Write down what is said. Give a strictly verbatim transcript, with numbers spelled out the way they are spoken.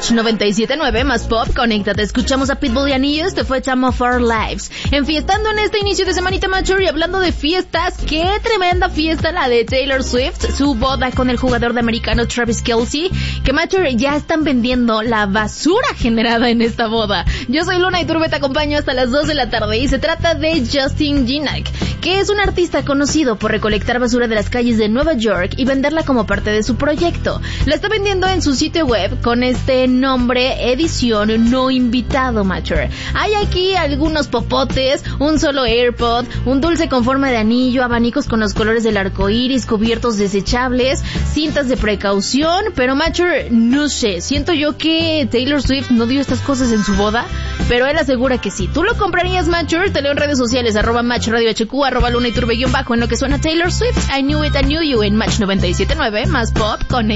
Match noventa y siete punto nueve más pop, conéctate. Escuchamos a Pitbull y Anillo, este fue Time of Our Lives. Enfiestando en este inicio de semanita Mature y hablando de fiestas, qué tremenda fiesta la de Taylor Swift, su boda con el jugador de americano Travis Kelce, que Mature ya están vendiendo la basura generada en esta boda. Yo soy Luna Iturbe, te acompaño hasta las dos de la tarde y se trata de Justin Ginac, que es un artista conocido por recolectar basura de las calles de Nueva York y venderla como parte de su proyecto. La está vendiendo en su sitio web con este nombre, edición no invitado, Mature. Hay aquí algunos popotes, un solo AirPod, un dulce con forma de anillo, abanicos con los colores del arco iris, cubiertos desechables, cintas de precaución, pero Mature, no sé, siento yo que Taylor Swift no dio estas cosas en su boda, pero él asegura que sí. ¿Tú lo comprarías, Mature? Te leo en redes sociales, arroba Match Radio H Q, arroba Luna Iturbe guión bajo, en lo que suena Taylor Swift, I Knew It, I Knew You, en Match noventa y siete punto nueve, más pop, con